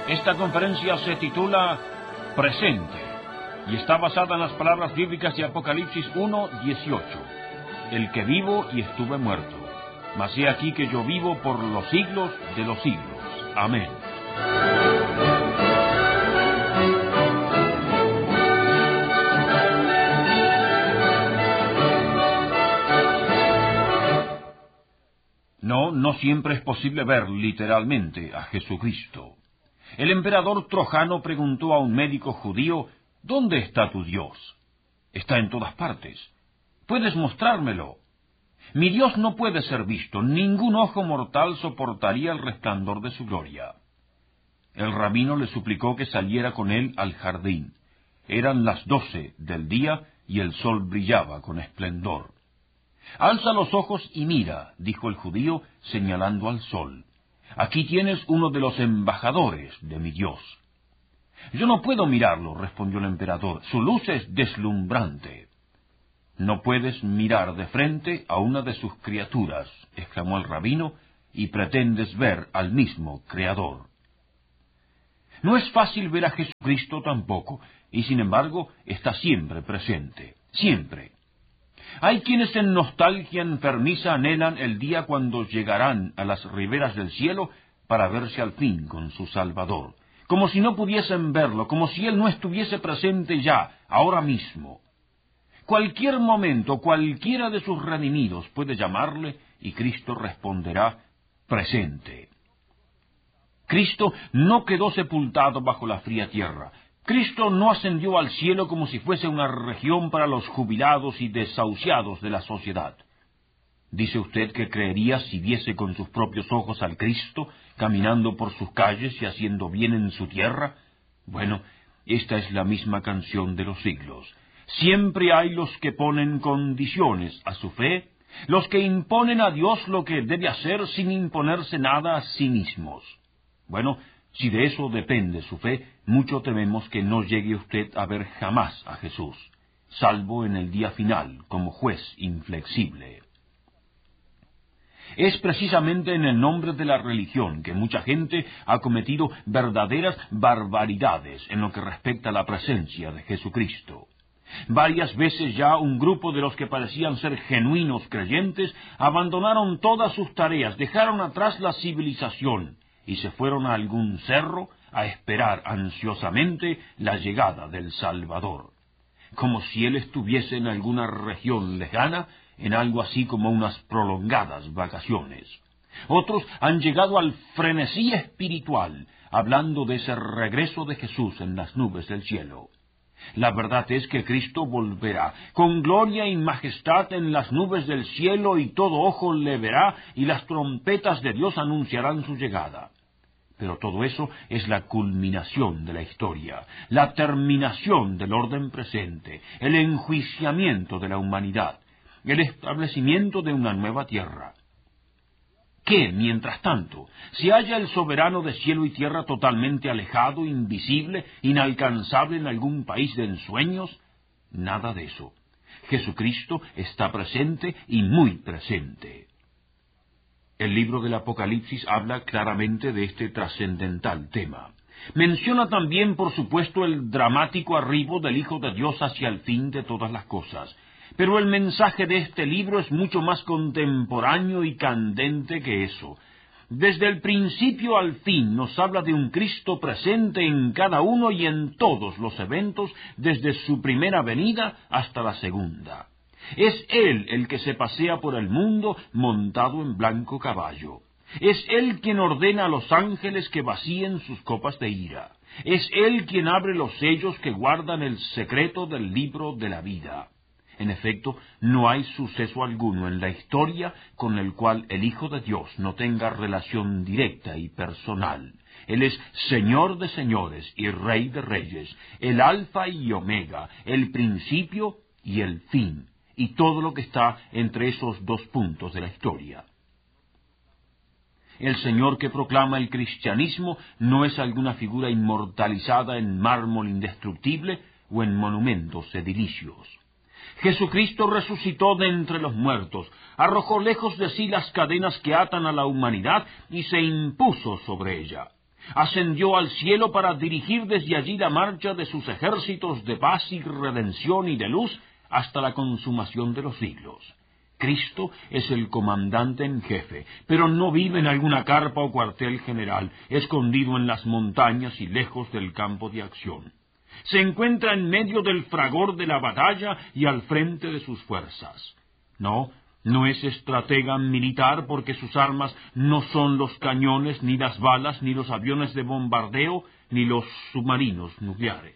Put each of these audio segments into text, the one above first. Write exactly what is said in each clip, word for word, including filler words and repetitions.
Esta conferencia se titula Presente y está basada en las palabras bíblicas de Apocalipsis uno, dieciocho. El que vivo y estuve muerto, mas he aquí que yo vivo por los siglos de los siglos. Amén. No, no siempre es posible ver literalmente a Jesucristo. El emperador Trojano preguntó a un médico judío, ¿dónde está tu Dios? Está en todas partes. ¿Puedes mostrármelo? Mi Dios no puede ser visto, ningún ojo mortal soportaría el resplandor de su gloria. El rabino le suplicó que saliera con él al jardín. Eran las doce del día y el sol brillaba con esplendor. Alza los ojos y mira, dijo el judío, señalando al sol. Aquí tienes uno de los embajadores de mi Dios. Yo no puedo mirarlo, respondió el emperador, su luz es deslumbrante. No puedes mirar de frente a una de sus criaturas, exclamó el rabino, y pretendes ver al mismo Creador. No es fácil ver a Jesucristo tampoco, y sin embargo está siempre presente, siempre. Hay quienes en nostalgia enfermiza anhelan el día cuando llegarán a las riberas del cielo para verse al fin con su Salvador, como si no pudiesen verlo, como si Él no estuviese presente ya, ahora mismo. Cualquier momento, cualquiera de sus redimidos puede llamarle y Cristo responderá, presente. Cristo no quedó sepultado bajo la fría tierra. Cristo no ascendió al cielo como si fuese una región para los jubilados y desahuciados de la sociedad. ¿Dice usted que creería si viese con sus propios ojos al Cristo caminando por sus calles y haciendo bien en su tierra? Bueno, esta es la misma canción de los siglos. Siempre hay los que ponen condiciones a su fe, los que imponen a Dios lo que debe hacer sin imponerse nada a sí mismos. Bueno, si de eso depende su fe, mucho tememos que no llegue usted a ver jamás a Jesús, salvo en el día final, como juez inflexible. Es precisamente en el nombre de la religión que mucha gente ha cometido verdaderas barbaridades en lo que respecta a la presencia de Jesucristo. Varias veces ya un grupo de los que parecían ser genuinos creyentes abandonaron todas sus tareas, dejaron atrás la civilización y se fueron a algún cerro a esperar ansiosamente la llegada del Salvador, como si Él estuviese en alguna región lejana, en algo así como unas prolongadas vacaciones. Otros han llegado al frenesí espiritual, hablando de ese regreso de Jesús en las nubes del cielo. La verdad es que Cristo volverá, con gloria y majestad en las nubes del cielo, y todo ojo le verá, y las trompetas de Dios anunciarán su llegada. Pero todo eso es la culminación de la historia, la terminación del orden presente, el enjuiciamiento de la humanidad, el establecimiento de una nueva tierra. ¿Qué, mientras tanto, se halla el soberano de cielo y tierra totalmente alejado, invisible, inalcanzable en algún país de ensueños? Nada de eso. Jesucristo está presente y muy presente. El libro del Apocalipsis habla claramente de este trascendental tema. Menciona también, por supuesto, el dramático arribo del Hijo de Dios hacia el fin de todas las cosas. Pero el mensaje de este libro es mucho más contemporáneo y candente que eso. Desde el principio al fin nos habla de un Cristo presente en cada uno y en todos los eventos, desde su primera venida hasta la segunda. Es Él el que se pasea por el mundo montado en blanco caballo. Es Él quien ordena a los ángeles que vacíen sus copas de ira. Es Él quien abre los sellos que guardan el secreto del libro de la vida. En efecto, no hay suceso alguno en la historia con el cual el Hijo de Dios no tenga relación directa y personal. Él es Señor de señores y Rey de reyes, el Alfa y Omega, el principio y el fin, y todo lo que está entre esos dos puntos de la historia. El Señor que proclama el cristianismo no es alguna figura inmortalizada en mármol indestructible o en monumentos edilicios. Jesucristo resucitó de entre los muertos, arrojó lejos de sí las cadenas que atan a la humanidad y se impuso sobre ella. Ascendió al cielo para dirigir desde allí la marcha de sus ejércitos de paz y redención y de luz hasta la consumación de los siglos. Cristo es el comandante en jefe, pero no vive en alguna carpa o cuartel general, escondido en las montañas y lejos del campo de acción. Se encuentra en medio del fragor de la batalla y al frente de sus fuerzas. No, no es estratega militar porque sus armas no son los cañones, ni las balas, ni los aviones de bombardeo, ni los submarinos nucleares.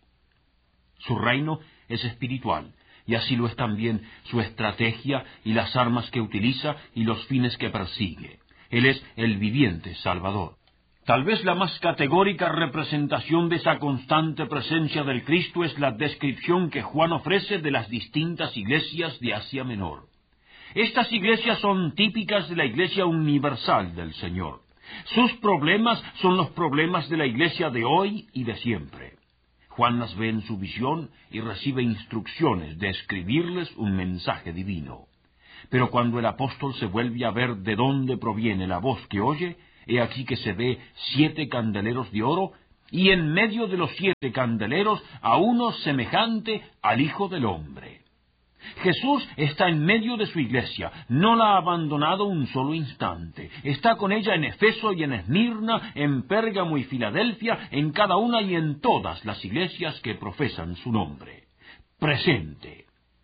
Su reino es espiritual, y así lo es también su estrategia y las armas que utiliza y los fines que persigue. Él es el viviente Salvador. Tal vez la más categórica representación de esa constante presencia del Cristo es la descripción que Juan ofrece de las distintas iglesias de Asia Menor. Estas iglesias son típicas de la iglesia universal del Señor. Sus problemas son los problemas de la iglesia de hoy y de siempre. Juan las ve en su visión y recibe instrucciones de escribirles un mensaje divino. Pero cuando el apóstol se vuelve a ver de dónde proviene la voz que oye, he aquí que se ve siete candeleros de oro, y en medio de los siete candeleros a uno semejante al Hijo del Hombre. Jesús está en medio de su iglesia, no la ha abandonado un solo instante. Está con ella en Efeso y en Esmirna, en Pérgamo y Filadelfia, en cada una y en todas las iglesias que profesan su nombre. Presente.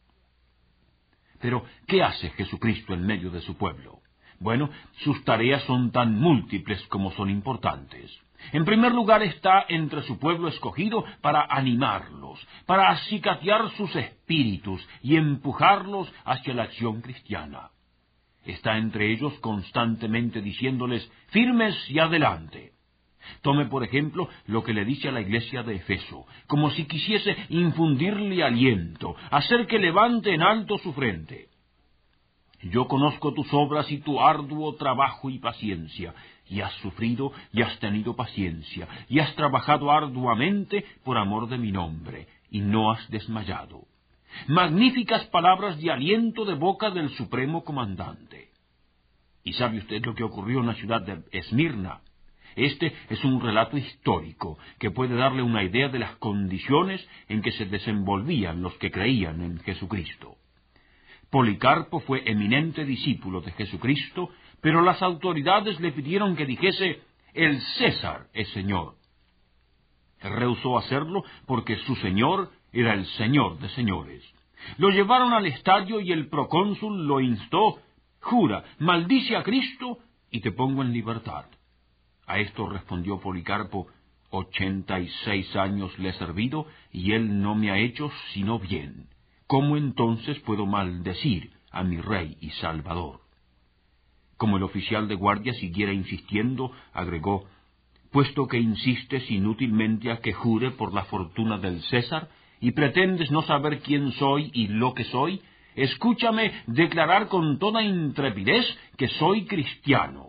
Pero, ¿qué hace Jesucristo en medio de su pueblo? Bueno, sus tareas son tan múltiples como son importantes. En primer lugar, está entre su pueblo escogido para animarlos, para acicatear sus espíritus y empujarlos hacia la acción cristiana. Está entre ellos constantemente diciéndoles firmes y adelante. Tome, por ejemplo, lo que le dice a la iglesia de Efeso, como si quisiese infundirle aliento, hacer que levante en alto su frente. Yo conozco tus obras y tu arduo trabajo y paciencia, y has sufrido y has tenido paciencia, y has trabajado arduamente por amor de mi nombre, y no has desmayado. Magníficas palabras de aliento de boca del supremo comandante. ¿Y sabe usted lo que ocurrió en la ciudad de Esmirna? Este es un relato histórico que puede darle una idea de las condiciones en que se desenvolvían los que creían en Jesucristo. Policarpo fue eminente discípulo de Jesucristo, pero las autoridades le pidieron que dijese, el César es Señor. Él rehusó hacerlo porque su Señor era el Señor de señores. Lo llevaron al estadio y el procónsul lo instó, jura, maldice a Cristo y te pongo en libertad. A esto respondió Policarpo, ochenta y seis años le he servido y él no me ha hecho sino bien. ¿Cómo entonces puedo maldecir a mi Rey y Salvador? Como el oficial de guardia siguiera insistiendo, agregó, puesto que insistes inútilmente a que jure por la fortuna del César, y pretendes no saber quién soy y lo que soy, escúchame declarar con toda intrepidez que soy cristiano.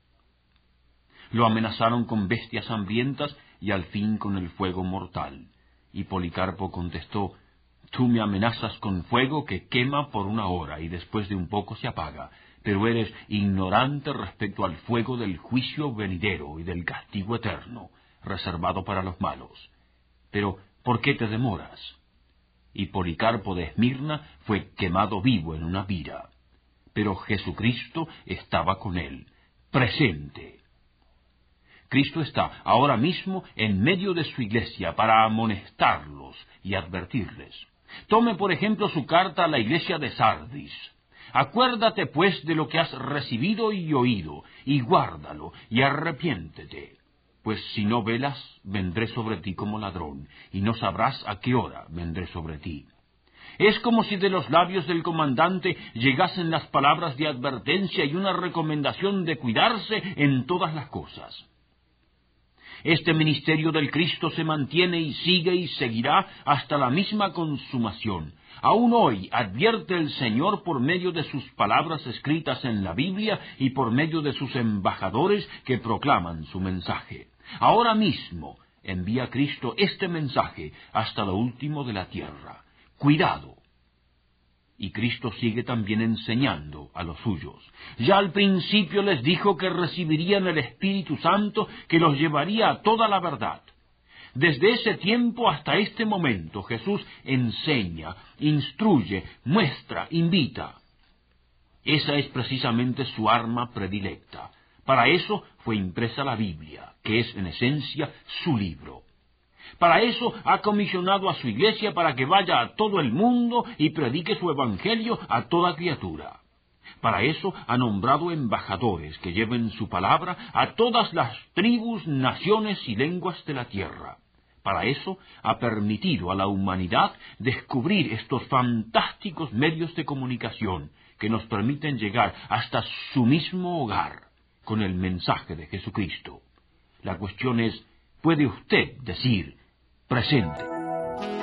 Lo amenazaron con bestias hambrientas y al fin con el fuego mortal. Y Policarpo contestó, tú me amenazas con fuego que quema por una hora y después de un poco se apaga, pero eres ignorante respecto al fuego del juicio venidero y del castigo eterno, reservado para los malos. Pero, ¿por qué te demoras? Y Policarpo de Esmirna fue quemado vivo en una pira. Pero Jesucristo estaba con él, presente. Cristo está ahora mismo en medio de su iglesia para amonestarlos y advertirles. Tome, por ejemplo, su carta a la iglesia de Sardis. Acuérdate, pues, de lo que has recibido y oído, y guárdalo, y arrepiéntete. Pues si no velas, vendré sobre ti como ladrón, y no sabrás a qué hora vendré sobre ti. Es como si de los labios del comandante llegasen las palabras de advertencia y una recomendación de cuidarse en todas las cosas. Este ministerio del Cristo se mantiene y sigue y seguirá hasta la misma consumación. Aún hoy advierte el Señor por medio de sus palabras escritas en la Biblia y por medio de sus embajadores que proclaman su mensaje. Ahora mismo envía Cristo este mensaje hasta lo último de la tierra. Cuidado. Y Cristo sigue también enseñando a los suyos. Ya al principio les dijo que recibirían el Espíritu Santo que los llevaría a toda la verdad. Desde ese tiempo hasta este momento Jesús enseña, instruye, muestra, invita. Esa es precisamente su arma predilecta. Para eso fue impresa la Biblia, que es en esencia su libro. Para eso ha comisionado a su iglesia para que vaya a todo el mundo y predique su evangelio a toda criatura. Para eso ha nombrado embajadores que lleven su palabra a todas las tribus, naciones y lenguas de la tierra. Para eso ha permitido a la humanidad descubrir estos fantásticos medios de comunicación que nos permiten llegar hasta su mismo hogar con el mensaje de Jesucristo. La cuestión es, ¿puede usted decir presente?